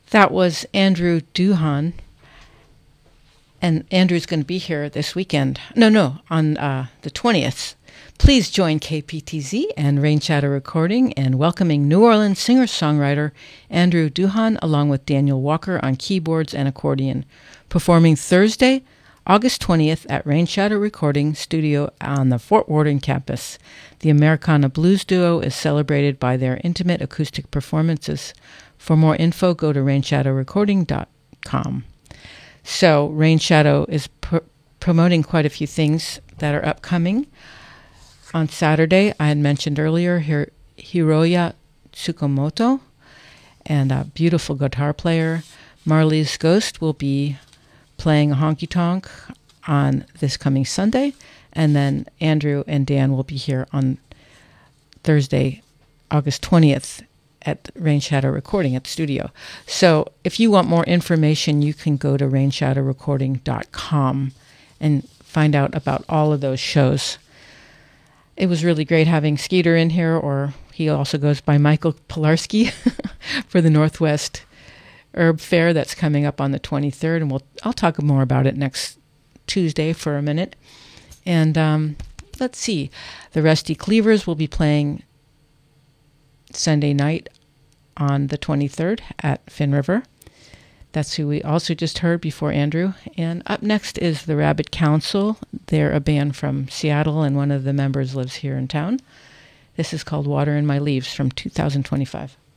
That was Andrew Duhan, and Andrew's going to be here this weekend. No, on the 20th. Please join KPTZ and Rain Shadow Recording in welcoming New Orleans singer-songwriter Andrew Duhan along with Daniel Walker on keyboards and accordion, performing Thursday, August 20th at Rain Shadow Recording Studio on the Fort Worden campus. The Americana Blues Duo is celebrated by their intimate acoustic performances. For more info, go to rainshadowrecording.com. So Rain Shadow is promoting quite a few things that are upcoming. On Saturday, I had mentioned earlier, Hiroya Tsukamoto, and a beautiful guitar player. Marley's Ghost will be playing a honky-tonk on this coming Sunday, and then Andrew and Dan will be here on Thursday, August 20th at Rain Shadow Recording at the studio. So if you want more information, you can go to rainshadowrecording.com and find out about all of those shows. It was really great having Skeeter in here, or he also goes by Michael Pilarski for the Northwest Herb Fair that's coming up on the 23rd, and I'll talk more about it next Tuesday for a minute. And let's see, the Rusty Cleavers will be playing Sunday night on the 23rd at Finn River. That's who we also just heard before Andrew. And up next is the Rabbit Council. They're a band from Seattle, and one of the members lives here in town. This is called Water in My Leaves from 2025.